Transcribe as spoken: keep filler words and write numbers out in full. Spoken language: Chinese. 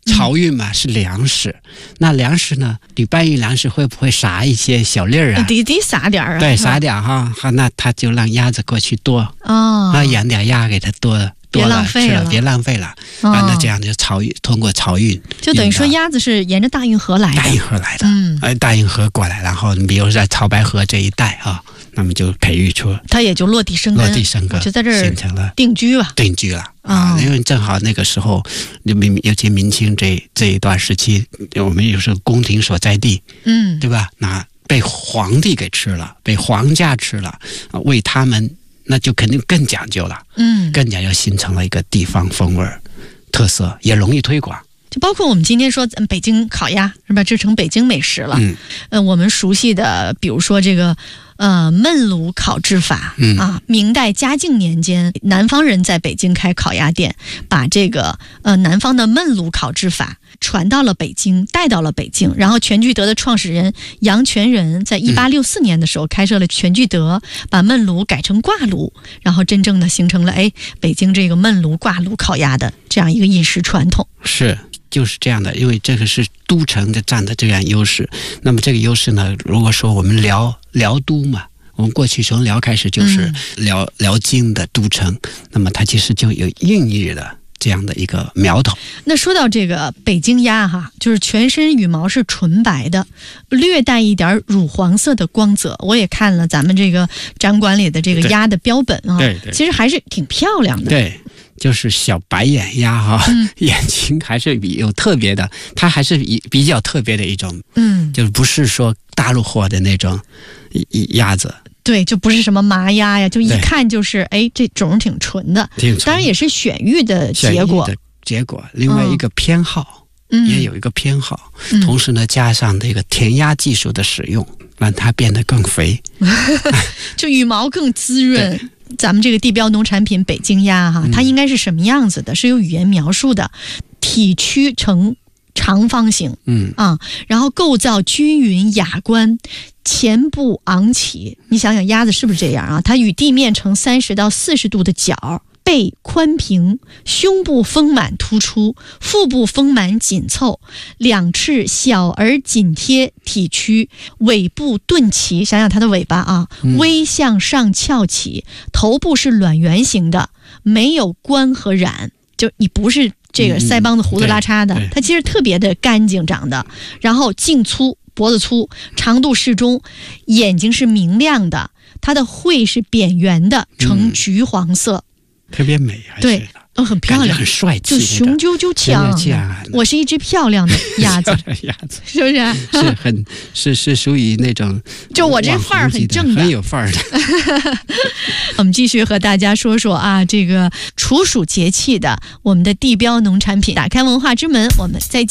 漕运嘛是粮食，那粮食呢，你搬运粮食会不会撒一些小粒儿啊？ 得得撒点啊。 对，撒点哈，好，那他就让鸭子过去多哦， 啊，养点鸭给它多。 别浪费了， 别浪费了、哦、啊！那这样就漕运，通过漕运， 就等于说鸭子是沿着大运河来的， 大运河来的，嗯，呃，大运河过来，然后比如在潮白河这一带啊，那么就培育出， 它也就落地生根， 落地生根， 就在这儿形成了定居了， 定居了啊！ 哦、 因为正好那个时候，尤其明清这这一段时期，我们有时候宫廷所在地，嗯，对吧？那被皇帝给吃了，被皇家吃了，为他们。那就肯定更讲究了，嗯，更讲究，形成了一个地方风味特色，也容易推广。 就包括我们今天说北京烤鸭是吧？这成北京美食了。嗯，呃，我们熟悉的，比如说这个呃焖炉烤制法，嗯啊，明代嘉靖年间，南方人在北京开烤鸭店，把这个呃南方的焖炉烤制法传到了北京，带到了北京。然后全聚德的创始人杨全仁在一八六四年的时候开设了全聚德，把焖炉改成挂炉，然后真正的形成了哎北京这个焖炉挂炉烤鸭的这样一个饮食传统。 是。就是这样的，因为这个是都城的占的这样优势。那么这个优势呢，如果说我们辽辽都嘛，我们过去从辽开始就是辽、嗯、辽京的都城，那么它其实就有孕育了这样的一个苗头。 那说到这个北京鸭哈，就是全身羽毛是纯白的，略带一点乳黄色的光泽。我也看了咱们这个展馆里的这个鸭的标本啊， 对对， 其实还是挺漂亮的。 对。就是小白眼鸭哈、嗯，眼睛还是有特别的，它还是比较特别的一种，嗯，就是不是说大陆货的那种鸭子。 对，就不是什么麻鸭呀，就一看就是哎，这种挺纯的，当然也是选育的结果。 选育的结果，另外一个偏好、嗯、也有一个偏好、嗯，同时呢，加上这个填鸭技术的使用，让它变得更肥， 就羽毛更滋润。咱们这个地标农产品北京鸭哈，它应该是什么样子的？是有语言描述的，体躯呈长方形，嗯啊，然后构造均匀雅观，前部昂起。你想想鸭子是不是这样啊？它与地面呈三十到四十度的角。背宽平，胸部丰满突出，腹部丰满紧凑，两翅小而紧贴体躯，尾部钝齐，想想它的尾巴啊，微向上翘起，头部是卵圆形的，没有冠和染，就你不是这个腮帮子胡子拉碴的，嗯、它其实特别的干净长的，然后颈粗，脖子粗，长度适中，眼睛是明亮的，它的喙是扁圆的，呈橘黄色。嗯特别美，还是对，哦，很漂亮， 很帅气， 就雄赳赳强。我是一只漂亮的鸭子， 鸭子是不是？ 是很是是属于那种， 就我这范儿很正的， 很有范儿的。 我们继续和大家说说啊，这个处暑节气的我们的地标农产品。打开文化之门，我们再见。